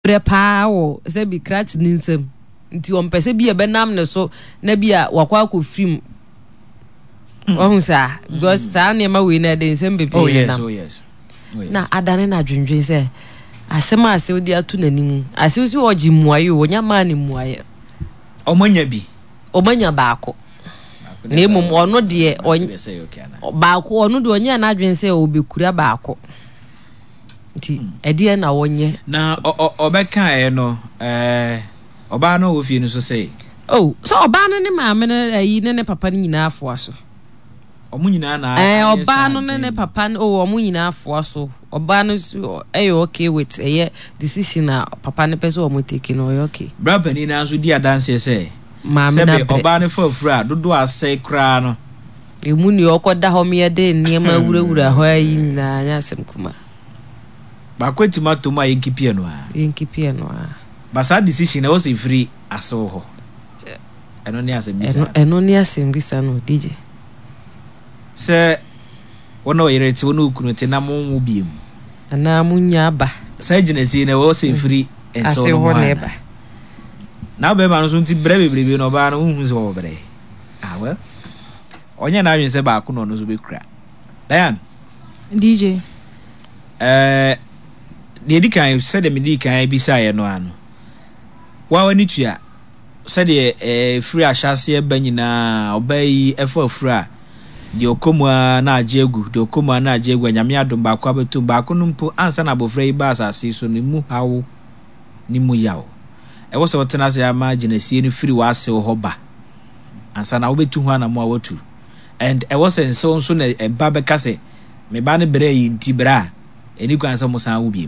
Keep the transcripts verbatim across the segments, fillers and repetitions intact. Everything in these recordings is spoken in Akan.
prepa wo se bi crash ninsem nti on pese bi e benam ne so na bi a wakwa ko film ohun sa because sa na ma we na de nsem be be na oh yes na adane na dwendwen se asema ase odi atu nanim ase osi oji muaye onya ma ne muaye omanya bi omanya baako na emum ono de baako ono de onya na adwen se obekura baako nti ede na wonye na obeka e no eh oba no wo fie no so say oh so oba no ne maame no ayi ne ne papa no nyina afo aso omu nyina na eh oba no ne ne papa no oh omu nyina afo aso oba no eh okay with eh decision na papa ne pese omu take no okay brother ni na so di adanse say maame na oba ne fa fura dodo asai kra no emu ni okoda ho me de niema wurawura ho ayi nyina anya asem kuma ba kwatima to ma yinkipie no a yinkipie no a ba sa decision e wo se free aso ho eno ni asem bisa eno ni asem bisa no D J se wono yere ti wono kunu ti na mo mu biem na munya ba sa ginesi ne wo se free enso no ba na be ma no so nti bre bebrebe no ba no hu se wo bre ah well onya na ahwen se ba ko no no so be kura Diane D J eh de dikan se de me dikan bi sa ye no ano wa wani tua se de eh free ahase ba nyina obai efo free de okomwa na ajegu de okomwa na ajegu nyame adom ba kwa betum ba ko numpo ansa na bofra yi ba asase so ne mu hawo ni mu yawo e wo se wotena se ama ginesi ni free wa ase ho ba ansa na wo betu ho na mo awotu and e wo se nso nso na e ba be kase me ba ne bere yi nti bra eni kwan sa mo san wo biem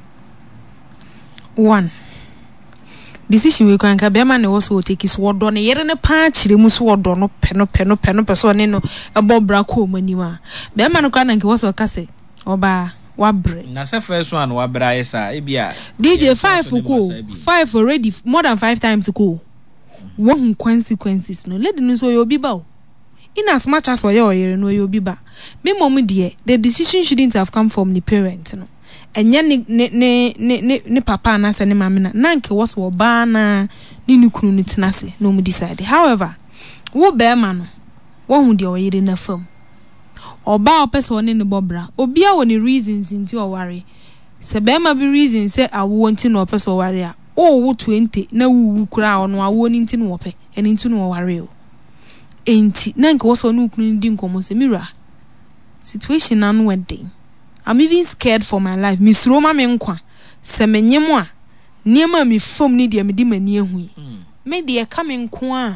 one decision we kwan ka be ma ne wo so take is wodo ne yere ne pa chire mu so wodo no pe no pe no pe no pe so ne no e bo bra ko manima be ma no kwan na nke wo so ka se oba wabre na se first one wabra yesa e bia D J five ko five already more than five times ko one consequences no let no so you be ba in as much as we are no you be ba me mom de the decision shouldn't have come from the parent no enye ne ne ne ne ne papa na se ne mama na na nke wo so ba na ni ni kunu ni tenase no mu decide however wo be ma no wo hu de o yire na fam oba opese one ne bobra obia woni reasons nti o ware se be ma be reason se awo nti no opese o ware a o wo twenty na wuwu kura ono awo ni nti no ope eni nti no ware o enti na nke wo so no kunu ndi nkomo se mira situation na no wedding I'm even scared for my life. Miss Roma me nkwa. Se menyemo a niema mi fom ni de me di mani ehu. Me de ka me nko a.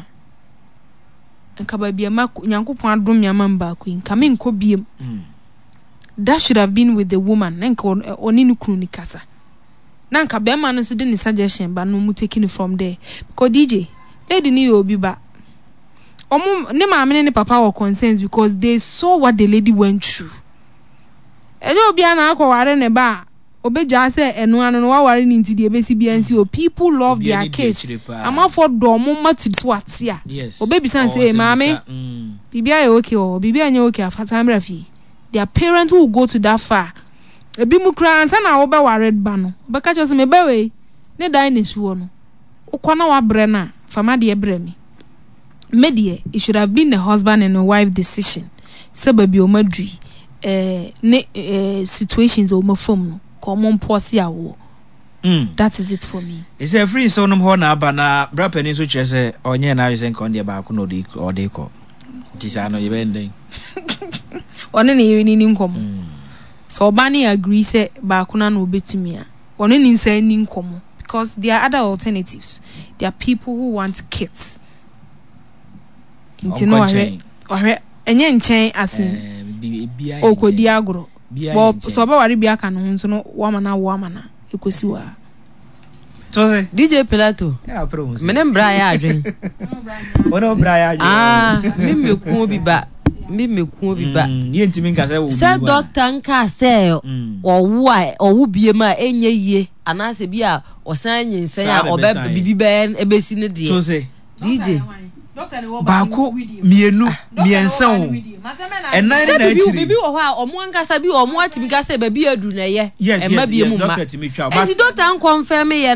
Nka ba bia ma Nyankopon adom ya mamba ku nka me nko biem. That should have been with the woman. Nka oni ni kunu ni kasa. Na nka be ma no so de ni suggestion ba no mu taking it from there. Because D J, lady ni obi ba. Omo ne ma me ne papa were concerns because they saw what the lady went through. Ejo bia na akware ne ba obeja se enu anu no waware ni nti de ebesi bia nsi o people love their case ama for do mo matu swate a obebisan say maame bibia e okay o bibia anya okay afata mra fi their parents will go to that far ebi mu kra ansa na wo be ware ba no obeka cho se me be we ne dai ne suo no ukwana wa bre na fama de bre mi medie it should have been the husband and the wife decision sababi o madui eh ne eh situations o mafom no ko mo mposi awo mm that is it for me. Is a free so no ho na aba na bra pani so kire se onye na resen kon de ba ko no de o de ko tisa no ye benden one ne yiri ni nkom so oba ne agree se ba ko na no betumi a one ne nsa ni nkom because there are other alternatives. There are people who want kids intino ahwe ahwe enye nchen asin okodi agro bo so ba ware bia ka no nso no wama na wama na ekosi wa so say D J Pilato menem bra ya adwen ono bra ya adwen ah mi meku obi ba mi meku obi ba ye ntimi nka say wo bi say doctor nka say owu a owu bie ma enye yie anase bi a osan nyinsen a obe bibi be ebesi ne de so say D J Bako mienu miensa o enan na achiri bibi wo ho a omo ankasa bi omo atimi ga say ba bi adu na ye e ma bi mu ma and doctor confirm ye